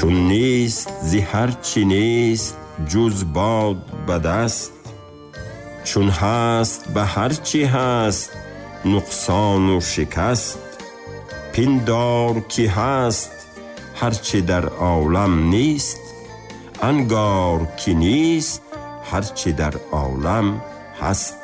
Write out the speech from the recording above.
چون نیست زی هر چی نیست جز باد به دست، چون هست به هر چی هست نقصان و شکست. پندار که هست هر چی در عالم نیست، انگار که نیست هر چی در عالم هست.